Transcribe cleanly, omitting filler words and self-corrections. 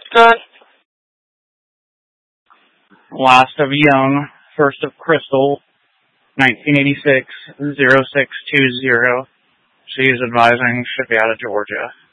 Good. Last of Young, first of Crystal, 1986-0620. She is advising should be out of Georgia.